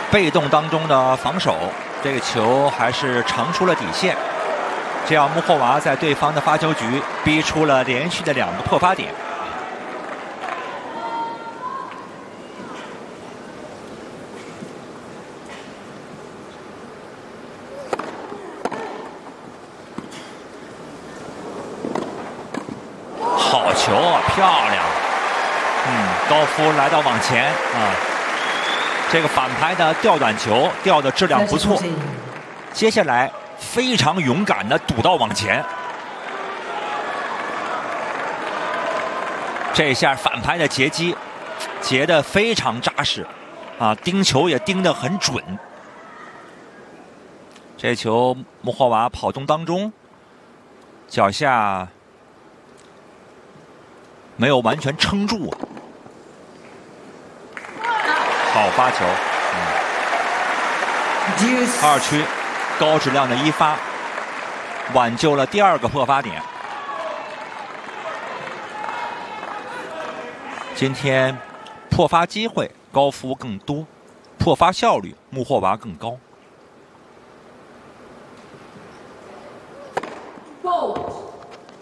被动当中的防守，这个球还是长出了底线，这样穆霍娃在对方的发球局逼出了连续的2个破发点。好球啊，漂亮！高夫来到网前啊。这个反拍的吊短球吊的质量不错，接下来非常勇敢的堵到网前，这下反拍的截击截得非常扎实啊，盯球也盯得很准。这球穆霍娃跑动当中脚下没有完全撑住，好发球，2区高质量的一发，挽救了第2个破发点。今天破发机会高夫更多，破发效率穆霍娃更高。